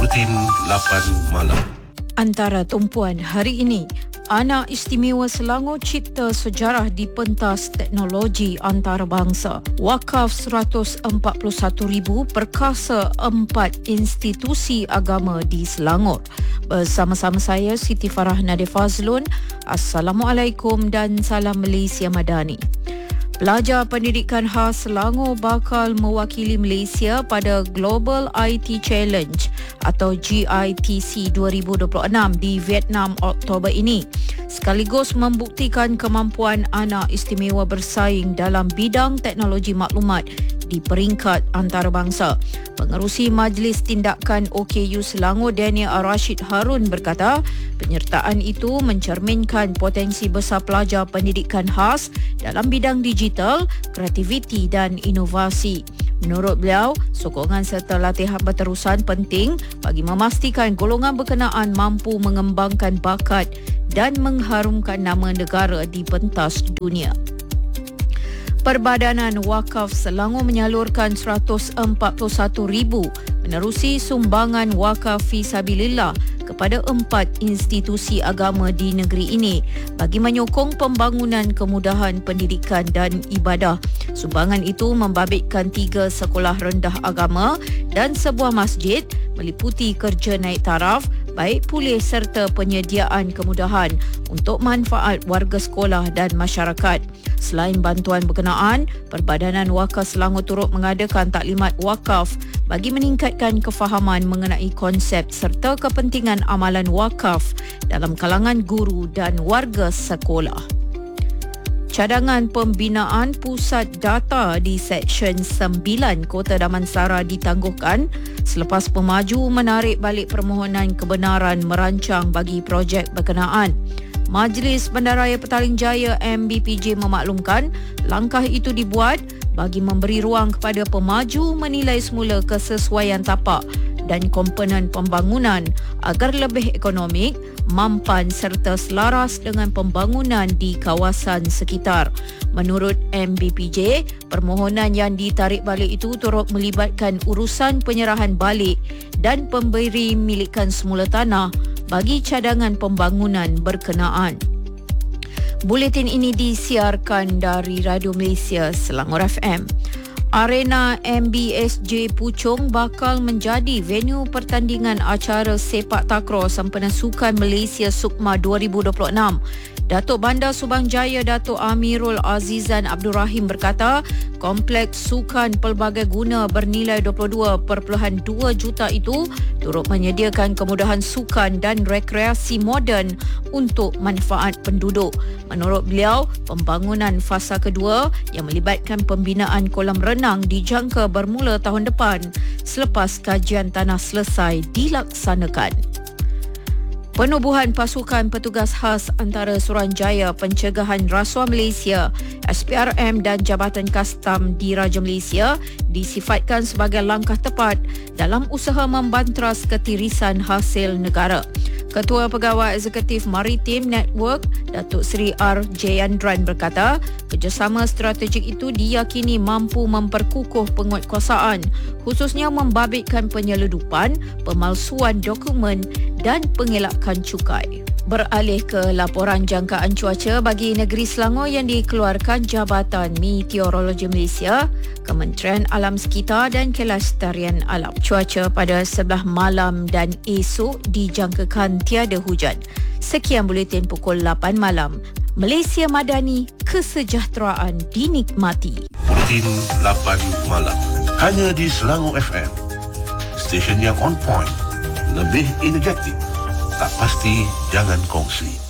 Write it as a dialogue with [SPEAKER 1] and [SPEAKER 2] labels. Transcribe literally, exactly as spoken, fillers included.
[SPEAKER 1] Buletin lapan malam.
[SPEAKER 2] Antara tumpuan hari ini, Anak Istimewa Selangor cipta sejarah di pentas teknologi antarabangsa. Wakaf seratus empat puluh satu ribu perkasa empat institusi agama di Selangor. Bersama-sama saya Siti Farah Nadir Fazlun. Assalamualaikum dan salam Malaysia Madani. Pelajar Pendidikan Khas Selangor bakal mewakili Malaysia pada Global I T Challenge atau G I T C dua ribu dua puluh enam di Vietnam Oktober ini, sekaligus membuktikan kemampuan anak istimewa bersaing dalam bidang teknologi maklumat di peringkat antarabangsa. Pengerusi Majlis Tindakan O K U Selangor Daniel Ar-Rashid Harun berkata, penyertaan itu mencerminkan potensi besar pelajar pendidikan khas dalam bidang digital, kreativiti dan inovasi. Menurut beliau, sokongan serta latihan berterusan penting bagi memastikan golongan berkenaan mampu mengembangkan bakat dan mengharumkan nama negara di pentas dunia. Perbadanan Wakaf Selangor menyalurkan seratus empat puluh satu ribu menerusi sumbangan wakaf fisabilillah kepada empat institusi agama di negeri ini bagi menyokong pembangunan kemudahan pendidikan dan ibadah. Sumbangan itu membabitkan tiga sekolah rendah agama dan sebuah masjid, meliputi kerja naik taraf, baik pulih serta penyediaan kemudahan untuk manfaat warga sekolah dan masyarakat. Selain bantuan berkenaan, Perbadanan Wakaf Selangor turut mengadakan taklimat wakaf bagi meningkatkan kefahaman mengenai konsep serta kepentingan amalan wakaf dalam kalangan guru dan warga sekolah. Cadangan pembinaan pusat data di Seksyen sembilan Kota Damansara ditangguhkan selepas pemaju menarik balik permohonan kebenaran merancang bagi projek berkenaan. Majlis Bandaraya Petaling Jaya M B P J memaklumkan langkah itu dibuat bagi memberi ruang kepada pemaju menilai semula kesesuaian tapak dan komponen pembangunan agar lebih ekonomik, mampan serta selaras dengan pembangunan di kawasan sekitar. Menurut M B P J, permohonan yang ditarik balik itu turut melibatkan urusan penyerahan balik dan pemberi milikan semula tanah bagi cadangan pembangunan berkenaan. Buletin ini disiarkan dari Radio Malaysia Selangor F M. Arena M B S J Puchong bakal menjadi venue pertandingan acara sepak takraw Sempena Sukan Malaysia Sukma dua ribu dua puluh enam. Datuk Bandar Subang Jaya Datuk Amirul Azizan Abdul Rahim berkata, kompleks sukan pelbagai guna bernilai dua puluh dua perpuluhan dua juta itu turut menyediakan kemudahan sukan dan rekreasi moden untuk manfaat penduduk. Menurut beliau, pembangunan fasa kedua yang melibatkan pembinaan kolam renang dijangka bermula tahun depan selepas kajian tanah selesai dilaksanakan. Penubuhan pasukan petugas khas antara Suruhanjaya Pencegahan Rasuah Malaysia S P R M dan Jabatan Kastam Diraja Malaysia disifatkan sebagai langkah tepat dalam usaha membantras ketirisan hasil negara. Ketua Pegawai Eksekutif Maritim Network Datuk Seri R. Jayandran berkata, kerjasama strategik itu diyakini mampu memperkukuh penguatkuasaan, khususnya membabitkan penyeludupan, pemalsuan dokumen dan pengelakan cukai. Beralih ke laporan jangkaan cuaca bagi negeri Selangor yang dikeluarkan Jabatan Meteorologi Malaysia, Kementerian Alam Sekitar dan Kelestarian Alam. Cuaca pada sebelah malam dan esok dijangkakan tiada hujan. Sekian buletin pukul lapan malam. Malaysia Madani, kesejahteraan dinikmati.
[SPEAKER 1] Buletin lapan malam. Hanya di Selangor F M. Stesen yang on point, lebih energetik. Tak pasti, jangan kongsi.